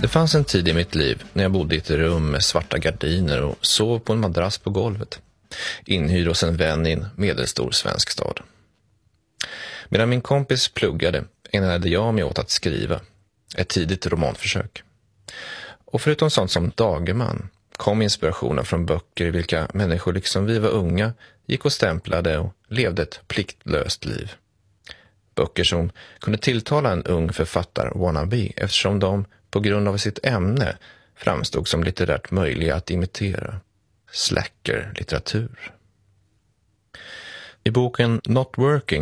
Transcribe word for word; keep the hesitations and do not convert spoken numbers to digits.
Det fanns en tid i mitt liv när jag bodde i ett rum med svarta gardiner och sov på en madrass på golvet, inhyrd hos en vän i en medelstor svensk stad. Medan min kompis pluggade ägnade jag mig åt att skriva, ett tidigt romanförsök. Och förutom sånt som Dagerman kom inspirationen från böcker i vilka människor liksom vi var unga gick och stämplade och levde ett pliktlöst liv. Böcker som kunde tilltala en ung författar-wannabe eftersom de på grund av sitt ämne framstod som litterärt möjliga att imitera. Slacker-litteratur. I boken Not Working